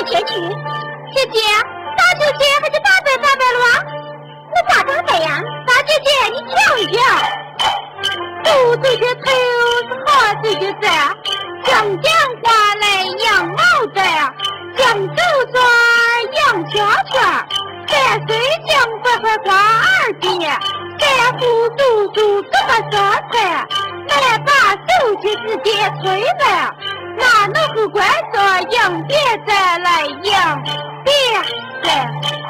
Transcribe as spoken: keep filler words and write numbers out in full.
姐去。姐姐，大姐姐还是大伯大伯了啊？我咋成这样？大姐姐，你跳一跳。不对着头是好对着这，香江花来羊毛这，江州转羊圈圈，山水江快快花二姐，山湖叔叔这么说菜，来把手去直接吹呗，哪能不怪说羊别再来羊别再。